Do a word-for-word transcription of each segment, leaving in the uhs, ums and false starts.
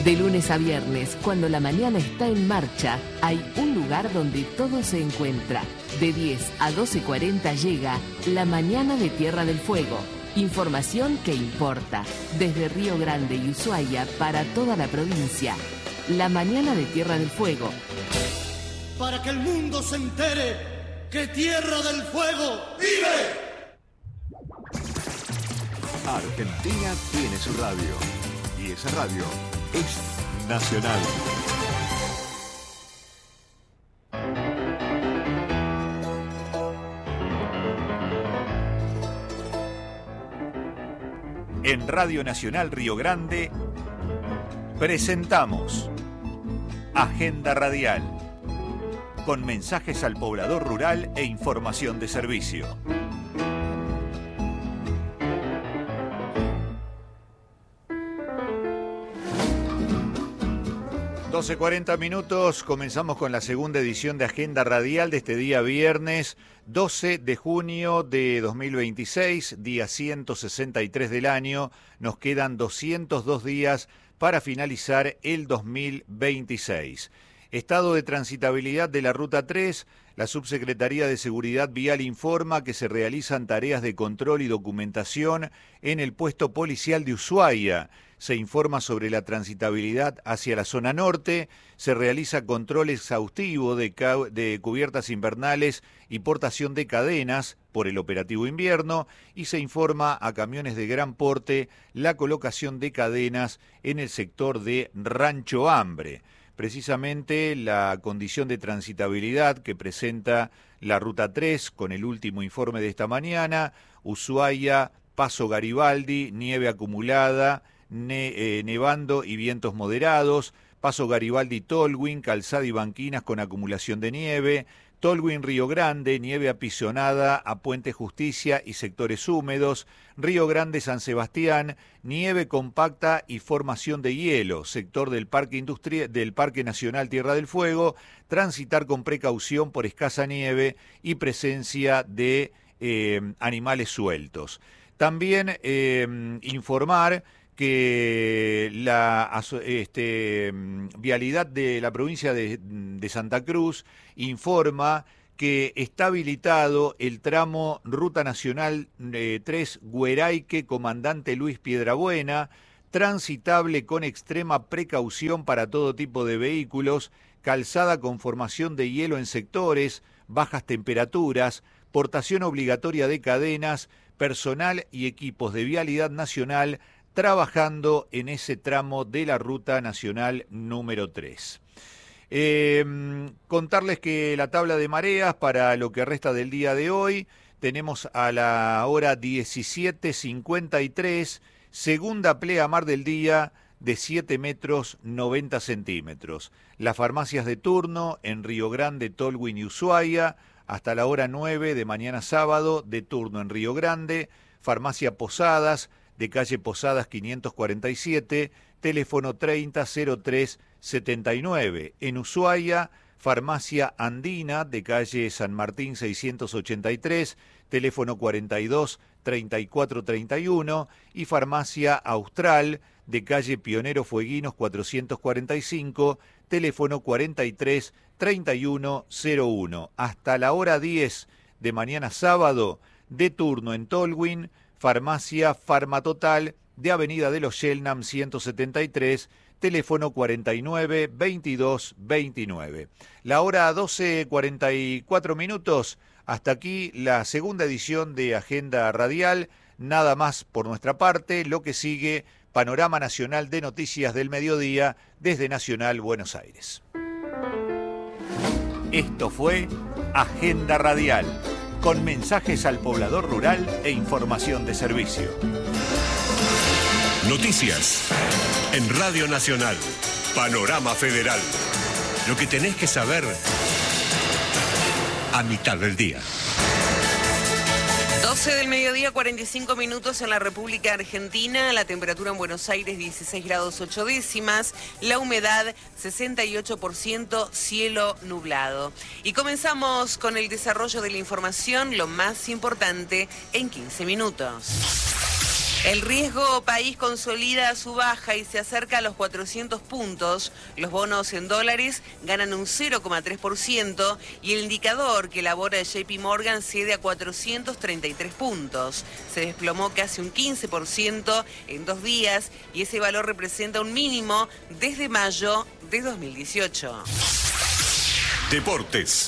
De lunes a viernes, cuando la mañana está en marcha, hay un lugar donde todo se encuentra. De diez a doce cuarenta llega La Mañana de Tierra del Fuego. Información que importa. Desde Río Grande y Ushuaia para toda la provincia. La Mañana de Tierra del Fuego. Para que el mundo se entere que Tierra del Fuego vive. Argentina tiene su radio. Y esa radio es nacional. En Radio Nacional Río Grande presentamos Agenda Radial, con mensajes al poblador rural e información de servicio. doce cuarenta minutos, comenzamos con la segunda edición de Agenda Radial de este día viernes doce de junio de dos mil veintiséis, día ciento sesenta y tres del año. Nos quedan doscientos dos días para finalizar el dos mil veintiséis. Estado de transitabilidad de la Ruta tres. La Subsecretaría de Seguridad Vial informa que se realizan tareas de control y documentación en el puesto policial de Ushuaia. Se informa sobre la transitabilidad hacia la zona norte, se realiza control exhaustivo de, de cubiertas invernales y portación de cadenas por el operativo invierno, y se informa a camiones de gran porte la colocación de cadenas en el sector de Rancho Hambre. Precisamente la condición de transitabilidad que presenta la Ruta tres con el último informe de esta mañana: Ushuaia, Paso Garibaldi, nieve acumulada, ne, eh, nevando y vientos moderados; Paso Garibaldi Tolwyn, calzada y banquinas con acumulación de nieve; Tolwyn Río Grande, nieve apisonada a Puente Justicia y sectores húmedos; Río Grande San Sebastián, nieve compacta y formación de hielo, sector del Parque Industria- del Parque Nacional Tierra del Fuego; transitar con precaución por escasa nieve y presencia de eh, animales sueltos. También eh, informar que la este, vialidad de la provincia de, de Santa Cruz informa que está habilitado el tramo Ruta Nacional eh, tres Gueraique, Comandante Luis Piedrabuena, transitable con extrema precaución para todo tipo de vehículos, calzada con formación de hielo en sectores, bajas temperaturas, portación obligatoria de cadenas, personal y equipos de vialidad nacional trabajando en ese tramo de la Ruta Nacional número tres. Eh, contarles que la tabla de mareas para lo que resta del día de hoy, tenemos a la hora diecisiete cincuenta y tres, segunda pleamar del día de siete metros noventa centímetros. Las farmacias de turno en Río Grande, Tolwyn y Ushuaia, hasta la hora nueve de mañana sábado, de turno en Río Grande. Farmacia Posadas, de calle Posadas quinientos cuarenta y siete, teléfono treinta cero tres setenta y nueve. En Ushuaia, Farmacia Andina, de calle San Martín seiscientos ochenta y tres, teléfono cuarenta y dos treinta y cuatro treinta y uno. Y Farmacia Austral, de calle Pionero Fueguinos cuatrocientos cuarenta y cinco, teléfono cuarenta y tres treinta y uno cero uno. Hasta la hora diez de mañana sábado, de turno en Tolwyn, Farmacia Farmatotal, de Avenida de los Shelnam ciento setenta y tres, teléfono cuarenta y nueve veintidós veintinueve. La hora doce cuarenta y cuatro minutos. Hasta aquí la segunda edición de Agenda Radial. Nada más por nuestra parte. Lo que sigue, Panorama Nacional de Noticias del Mediodía desde Nacional Buenos Aires. Esto fue Agenda Radial, con mensajes al poblador rural e información de servicio. Noticias en Radio Nacional, Panorama Federal. Lo que tenés que saber a mitad del día. doce del mediodía, cuarenta y cinco minutos en la República Argentina. La temperatura en Buenos Aires, dieciséis grados ocho décimas. La humedad, sesenta y ocho por ciento, cielo nublado. Y comenzamos con el desarrollo de la información, lo más importante, en quince minutos. El riesgo país consolida su baja y se acerca a los cuatrocientos puntos. Los bonos en dólares ganan un cero coma tres por ciento y el indicador que elabora J P Morgan cede a cuatrocientos treinta y tres puntos. Se desplomó casi un quince por ciento en dos días y ese valor representa un mínimo desde mayo de dos mil dieciocho. Deportes.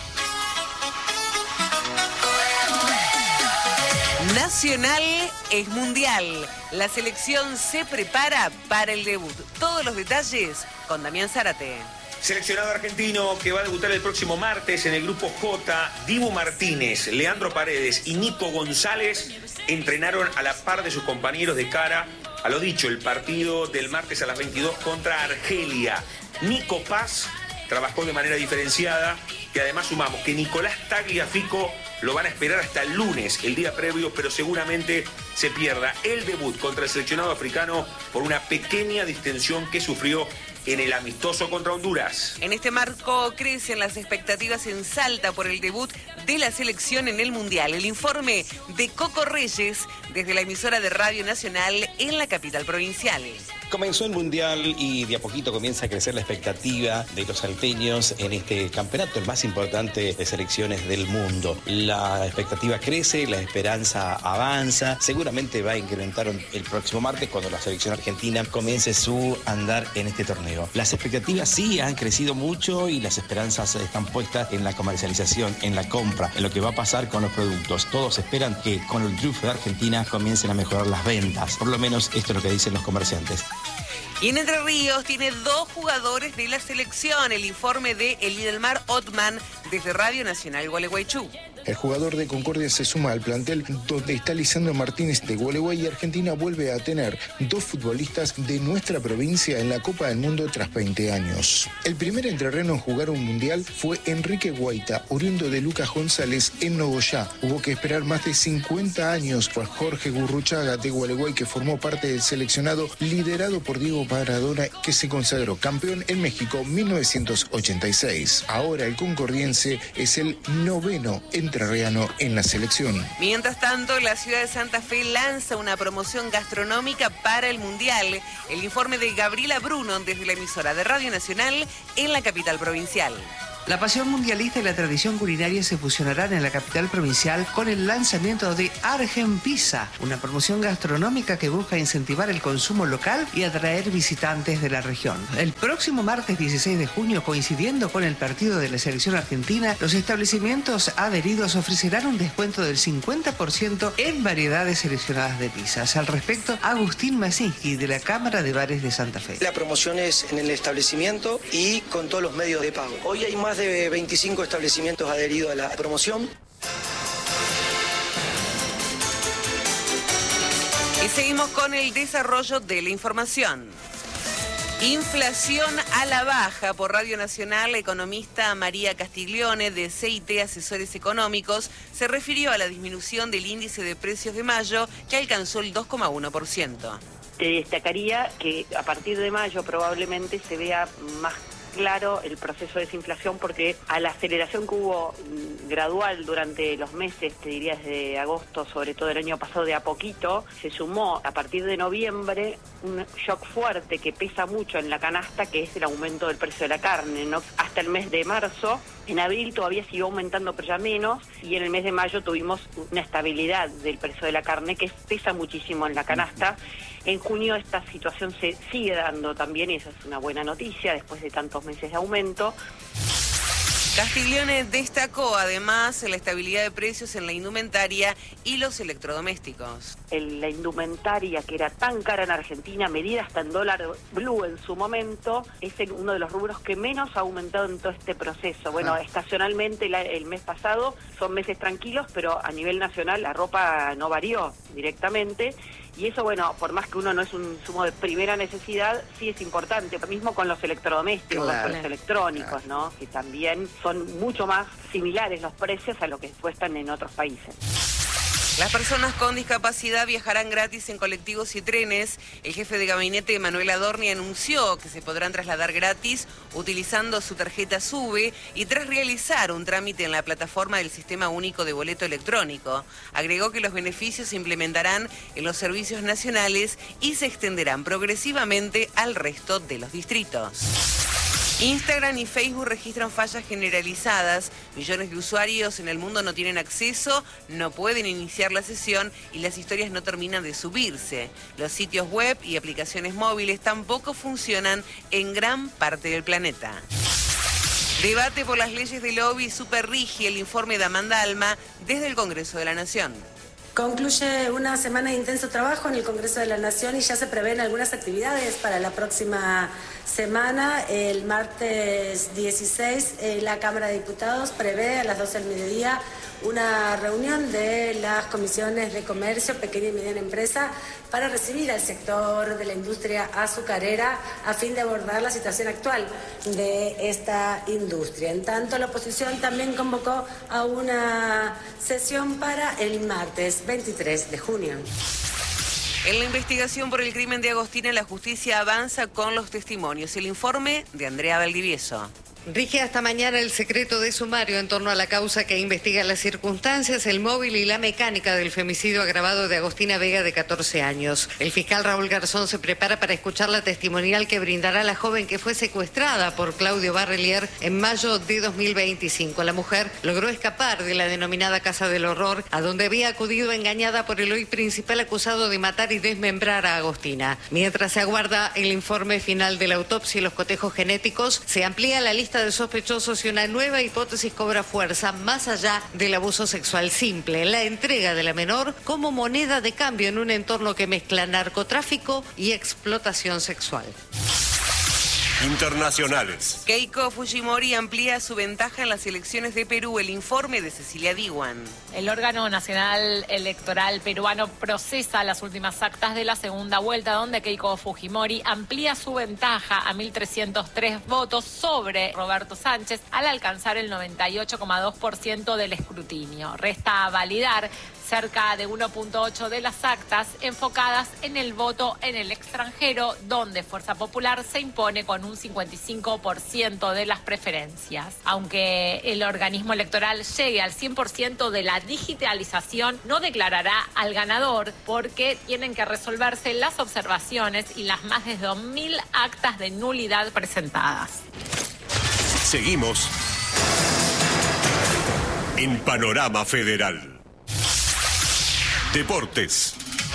Nacional es mundial. La selección se prepara para el debut. Todos los detalles con Damián Zárate. Seleccionado argentino que va a debutar el próximo martes en el grupo J, Dibu Martínez, Leandro Paredes y Nico González entrenaron a la par de sus compañeros de cara a lo dicho, el partido del martes a las veintidós contra Argelia. Nico Paz trabajó de manera diferenciada y además sumamos que Nicolás Tagliafico lo van a esperar hasta el lunes, el día previo, pero seguramente se pierda el debut contra el seleccionado africano por una pequeña distensión que sufrió en el amistoso contra Honduras. En este marco crecen las expectativas en Salta por el debut de la selección en el Mundial. El informe de Coco Reyes desde la emisora de Radio Nacional en la capital provincial. Comenzó el Mundial y de a poquito comienza a crecer la expectativa de los salteños en este campeonato, el más importante de selecciones del mundo. La expectativa crece, la esperanza avanza. Seguramente va a incrementar el próximo martes cuando la selección argentina comience su andar en este torneo. Las expectativas sí han crecido mucho y las esperanzas están puestas en la comercialización, en la compra, en lo que va a pasar con los productos. Todos esperan que con el triunfo de Argentina comiencen a mejorar las ventas. Por lo menos esto es lo que dicen los comerciantes. Y en Entre Ríos tiene dos jugadores de la selección. El informe de Elidelmar Otman desde Radio Nacional Gualeguaychú. El jugador de Concordia se suma al plantel donde está Lisandro Martínez de Gualeguay y Argentina vuelve a tener dos futbolistas de nuestra provincia en la Copa del Mundo tras veinte años. El primer entrerreno en jugar un mundial fue Enrique Guaita, oriundo de Lucas González en Nogoyá. Hubo que esperar más de cincuenta años por Jorge Gurruchaga de Gualeguay, que formó parte del seleccionado liderado por Diego Maradona, que se consagró campeón en México en mil novecientos ochenta y seis. Ahora el concordiense es el noveno entrerriano en la selección. Mientras tanto, la ciudad de Santa Fe lanza una promoción gastronómica para el Mundial. El informe de Gabriela Bruno desde la emisora de Radio Nacional en la capital provincial. La pasión mundialista y la tradición culinaria se fusionarán en la capital provincial con el lanzamiento de Argen Pizza, una promoción gastronómica que busca incentivar el consumo local y atraer visitantes de la región. El próximo martes dieciséis de junio, coincidiendo con el partido de la selección argentina, los establecimientos adheridos ofrecerán un descuento del cincuenta por ciento en variedades seleccionadas de pizzas. Al respecto, Agustín Masinski, de la Cámara de Bares de Santa Fe. La promoción es en el establecimiento y con todos los medios de pago. Hoy hay más de veinticinco establecimientos adheridos a la promoción. Y seguimos con el desarrollo de la información. Inflación a la baja. Por Radio Nacional, la economista María Castiglione de C I T Asesores Económicos se refirió a la disminución del índice de precios de mayo, que alcanzó el dos coma uno por ciento. Te destacaría que a partir de mayo probablemente se vea más claro el proceso de desinflación, porque a la aceleración que hubo gradual durante los meses, te diría desde agosto, sobre todo el año pasado, de a poquito, se sumó a partir de noviembre un shock fuerte que pesa mucho en la canasta, que es el aumento del precio de la carne, ¿no? Hasta el mes de marzo, en abril todavía siguió aumentando, pero ya menos, y en el mes de mayo tuvimos una estabilidad del precio de la carne que pesa muchísimo en la canasta. En junio esta situación se sigue dando también y esa es una buena noticia después de tantos meses de aumento. Castiglione destacó además la estabilidad de precios en la indumentaria y los electrodomésticos. La indumentaria, que era tan cara en Argentina, medida hasta en dólar blue en su momento, es el, uno de los rubros que menos ha aumentado en todo este proceso. Bueno, ah. estacionalmente la, el mes pasado son meses tranquilos, pero a nivel nacional la ropa no varió directamente. Y eso, bueno, por más que uno no es un insumo de primera necesidad, sí es importante. Lo mismo con los electrodomésticos, claro, con los electrónicos, claro, ¿no? Que también son mucho más similares los precios a lo que cuestan en otros países. Las personas con discapacidad viajarán gratis en colectivos y trenes. El jefe de gabinete, Manuel Adorni, anunció que se podrán trasladar gratis utilizando su tarjeta SUBE y tras realizar un trámite en la plataforma del Sistema Único de Boleto Electrónico. Agregó que los beneficios se implementarán en los servicios nacionales y se extenderán progresivamente al resto de los distritos. Instagram y Facebook registran fallas generalizadas. Millones de usuarios en el mundo no tienen acceso, no pueden iniciar la sesión y las historias no terminan de subirse. Los sitios web y aplicaciones móviles tampoco funcionan en gran parte del planeta. Debate por las leyes de lobby superrige el informe de Amanda Alma desde el Congreso de la Nación. Concluye una semana de intenso trabajo en el Congreso de la Nación y ya se prevén algunas actividades para la próxima semana. El martes dieciséis, eh, la Cámara de Diputados prevé a las doce del mediodía una reunión de las comisiones de comercio, pequeña y mediana empresa, para recibir al sector de la industria azucarera a fin de abordar la situación actual de esta industria. En tanto, la oposición también convocó a una sesión para el martes veintitrés de junio. En la investigación por el crimen de Agostina, la justicia avanza con los testimonios. El informe de Andrea Valdivieso. Rige hasta mañana el secreto de sumario en torno a la causa que investiga las circunstancias, el móvil y la mecánica del femicidio agravado de Agostina Vega, de catorce años. El fiscal Raúl Garzón se prepara para escuchar la testimonial que brindará la joven que fue secuestrada por Claudio Barrelier en mayo de dos mil veinticinco. La mujer logró escapar de la denominada Casa del Horror, a donde había acudido engañada por el hoy principal acusado de matar y desmembrar a Agostina. Mientras se aguarda el informe final de la autopsia y los cotejos genéticos, se amplía la lista de sospechosos y una nueva hipótesis cobra fuerza más allá del abuso sexual simple, la entrega de la menor como moneda de cambio en un entorno que mezcla narcotráfico y explotación sexual. Internacionales. Keiko Fujimori amplía su ventaja en las elecciones de Perú. El informe de Cecilia Diwan. El órgano nacional electoral peruano procesa las últimas actas de la segunda vuelta, donde Keiko Fujimori amplía su ventaja a mil trescientos tres votos sobre Roberto Sánchez al alcanzar el noventa y ocho coma dos por ciento del escrutinio. Resta validar cerca de uno punto ocho de las actas enfocadas en el voto en el extranjero, donde Fuerza Popular se impone con un cincuenta y cinco por ciento de las preferencias. Aunque el organismo electoral llegue al cien por ciento de la digitalización, no declarará al ganador porque tienen que resolverse las observaciones y las más de dos mil actas de nulidad presentadas. Seguimos en Panorama Federal. Deportes.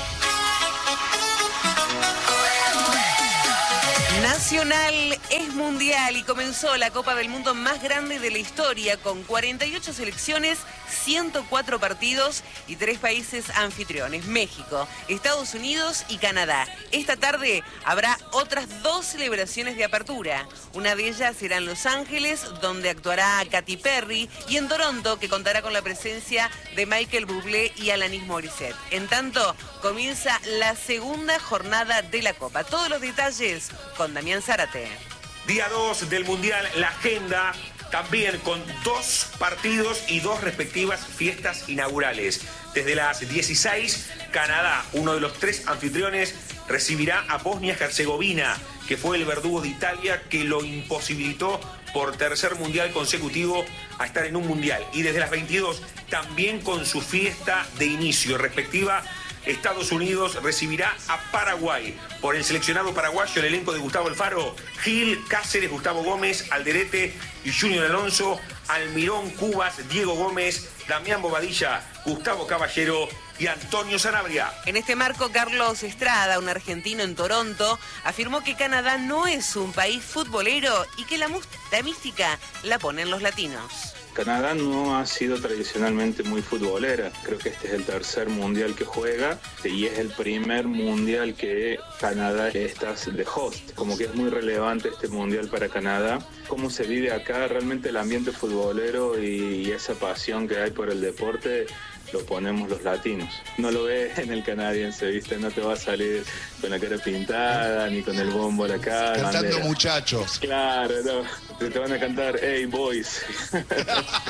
Nacional es mundial y comenzó la Copa del Mundo más grande de la historia con cuarenta y ocho selecciones, ciento cuatro partidos y tres países anfitriones: México, Estados Unidos y Canadá. Esta tarde habrá otras dos celebraciones de apertura. Una de ellas será en Los Ángeles, donde actuará Katy Perry, y en Toronto, que contará con la presencia de Michael Bublé y Alanis Morissette. En tanto, comienza la segunda jornada de la Copa. Todos los detalles con Damián Zárate. Día dos del Mundial, la agenda también con dos partidos y dos respectivas fiestas inaugurales. Desde las dieciséis, Canadá, uno de los tres anfitriones, recibirá a Bosnia-Herzegovina, que fue el verdugo de Italia que lo imposibilitó por tercer mundial consecutivo a estar en un mundial. Y desde las veintidós, también con su fiesta de inicio respectiva, Estados Unidos recibirá a Paraguay. Por el seleccionado paraguayo, el elenco de Gustavo Alfaro: Gil, Cáceres, Gustavo Gómez, Alderete y Junior Alonso, Almirón, Cubas, Diego Gómez, Damián Bobadilla, Gustavo Caballero y Antonio Sanabria. En este marco, Carlos Estrada, un argentino en Toronto, afirmó que Canadá no es un país futbolero y que la, la mística la ponen los latinos. Canadá no ha sido tradicionalmente muy futbolera. Creo que este es el tercer mundial que juega y es el primer mundial que Canadá está de host. Como que es muy relevante este mundial para Canadá. Cómo se vive acá, realmente el ambiente futbolero y esa pasión que hay por el deporte lo ponemos los latinos. No lo ves en el canadiense, ¿viste? No te va a salir con la cara pintada, ni con el bombo a la cara. Cantando bandera. Muchachos. Claro, no. Te van a cantar, hey boys.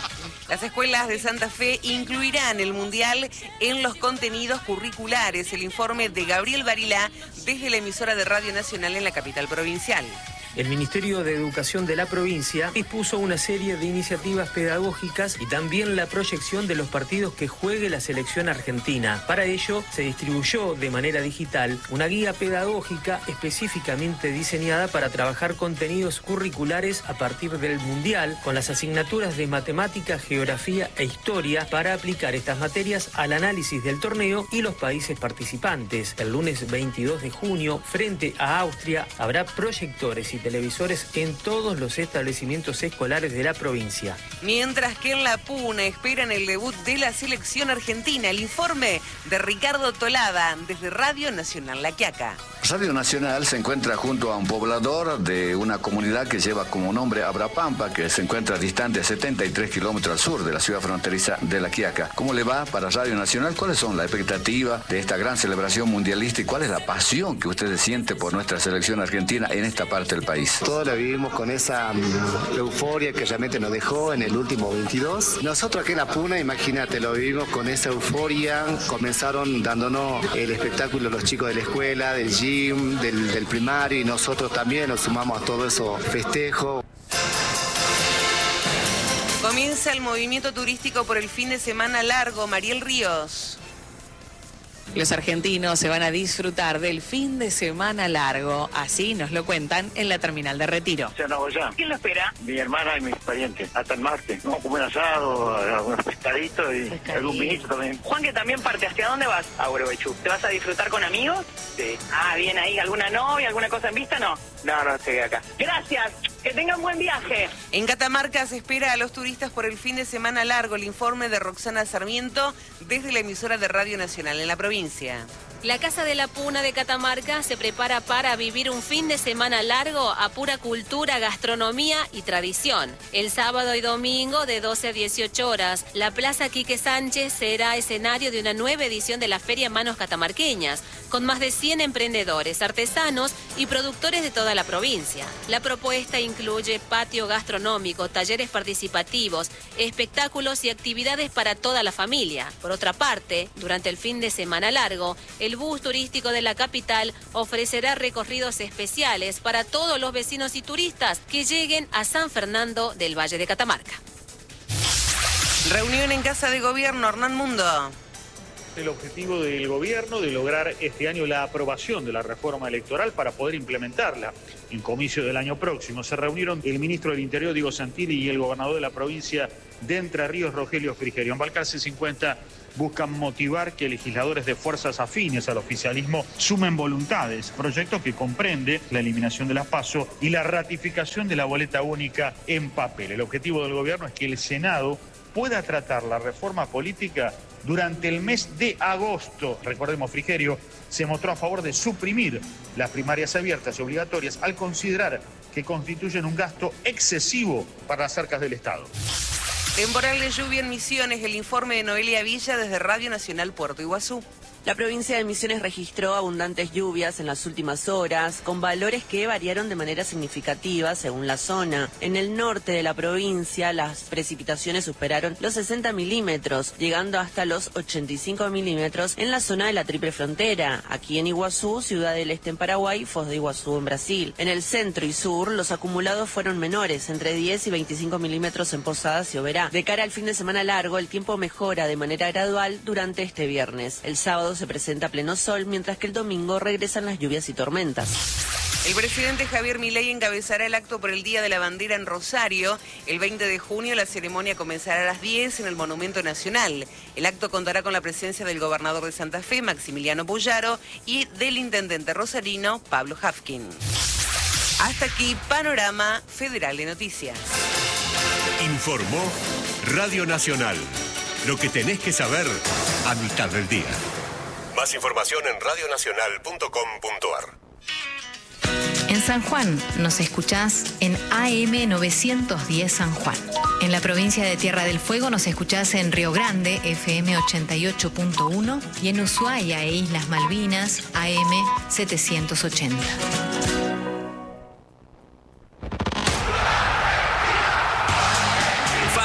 Las escuelas de Santa Fe incluirán el Mundial en los contenidos curriculares. El informe de Gabriel Barilá desde la emisora de Radio Nacional en la capital provincial. El Ministerio de Educación de la provincia dispuso una serie de iniciativas pedagógicas y también la proyección de los partidos que juegue la selección argentina. Para ello, se distribuyó de manera digital una guía pedagógica específicamente diseñada para trabajar contenidos curriculares a partir del Mundial, con las asignaturas de matemática, geografía e historia para aplicar estas materias al análisis del torneo y los países participantes. El lunes veintidós de junio, frente a Austria, habrá proyectores y televisores en todos los establecimientos escolares de la provincia. Mientras que en La Puna esperan el debut de la selección argentina. El informe de Ricardo Tolada desde Radio Nacional La Quiaca. Radio Nacional se encuentra junto a un poblador de una comunidad que lleva como nombre Abrapampa, que se encuentra distante a setenta y tres kilómetros al sur de la ciudad fronteriza de La Quiaca. ¿Cómo le va para Radio Nacional? ¿Cuáles son las expectativas de esta gran celebración mundialista y cuál es la pasión que ustedes sienten por nuestra selección argentina en esta parte del país? Todos la vivimos con esa um, euforia que realmente nos dejó en el último veintidós. Nosotros aquí en La Puna, imagínate, lo vivimos con esa euforia. Comenzaron dándonos el espectáculo los chicos de la escuela, del gym, del, del primario, y nosotros también nos sumamos a todo eso festejo. Comienza el movimiento turístico por el fin de semana largo. Mariel Ríos. Los argentinos se van a disfrutar del fin de semana largo, así nos lo cuentan en la terminal de Retiro. Ya no voy ya. ¿Quién lo espera? Mi hermana y mis parientes, hasta el martes. Vamos a comer asado, algunos pescaditos y Pescadito. algún vinito también. Juan, que también parte, ¿hacia dónde vas? A Gualeguaychú. ¿Te vas a disfrutar con amigos? Sí. Ah, bien ahí, ¿alguna novia, alguna cosa en vista? No. No, no, estoy acá. Gracias, que tengan buen viaje. En Catamarca se espera a los turistas por el fin de semana largo. El informe de Roxana Sarmiento desde la emisora de Radio Nacional en la provincia. La Casa de la Puna de Catamarca se prepara para vivir un fin de semana largo a pura cultura, gastronomía y tradición. El sábado y domingo de doce a dieciocho horas, la Plaza Quique Sánchez será escenario de una nueva edición de la Feria Manos Catamarqueñas, con más de cien emprendedores, artesanos y productores de toda la provincia. La propuesta incluye patio gastronómico, talleres participativos, espectáculos y actividades para toda la familia. Por otra parte, durante el fin de semana largo, el bus turístico de la capital ofrecerá recorridos especiales para todos los vecinos y turistas que lleguen a San Fernando del Valle de Catamarca. Reunión en Casa de Gobierno, Hernán Mundo. El objetivo del gobierno de lograr este año la aprobación de la reforma electoral para poder implementarla en comicio del año próximo. Se reunieron el ministro del Interior, Diego Santilli, y el gobernador de la provincia de Entre Ríos, Rogelio Frigerio. En Balcarce cincuenta buscan motivar que legisladores de fuerzas afines al oficialismo sumen voluntades, proyecto que comprende la eliminación de las PASO y la ratificación de la boleta única en papel. El objetivo del gobierno es que el Senado pueda tratar la reforma política durante el mes de agosto. Recordemos, Frigerio se mostró a favor de suprimir las primarias abiertas y obligatorias al considerar que constituyen un gasto excesivo para las arcas del Estado. Temporal de lluvia en Misiones, el informe de Noelia Villa desde Radio Nacional Puerto Iguazú. La provincia de Misiones registró abundantes lluvias en las últimas horas, con valores que variaron de manera significativa según la zona. En el norte de la provincia, las precipitaciones superaron los sesenta milímetros, llegando hasta los ochenta y cinco milímetros en la zona de la Triple Frontera. Aquí en Iguazú, Ciudad del Este en Paraguay y Foz de Iguazú en Brasil. En el centro y sur, los acumulados fueron menores, entre diez y veinticinco milímetros en Posadas y Oberá. De cara al fin de semana largo, el tiempo mejora de manera gradual durante este viernes. El sábado se presenta pleno sol, mientras que el domingo regresan las lluvias y tormentas. El presidente Javier Milei encabezará el acto por el Día de la Bandera en Rosario. El veinte de junio la ceremonia comenzará a las diez en el Monumento Nacional. El acto contará con la presencia del gobernador de Santa Fe, Maximiliano Puyaro, y del intendente rosarino, Pablo Hafkin. Hasta aquí, Panorama Federal de Noticias. Informó Radio Nacional. Lo que tenés que saber a mitad del día. Más información en radio nacional punto com punto a r. En San Juan nos escuchás en A M novecientos diez San Juan. En la provincia de Tierra del Fuego nos escuchás en Río Grande, F M ochenta y ocho punto uno, y en Ushuaia e Islas Malvinas, A M setecientos ochenta.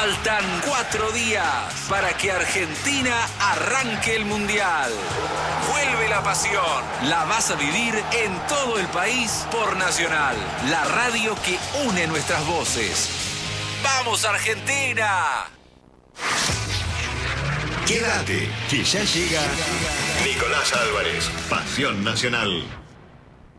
Faltan cuatro días para que Argentina arranque el Mundial. Vuelve la pasión. La vas a vivir en todo el país por Nacional, la radio que une nuestras voces. ¡Vamos, Argentina! Quédate, que ya llega Nicolás Álvarez, Pasión Nacional.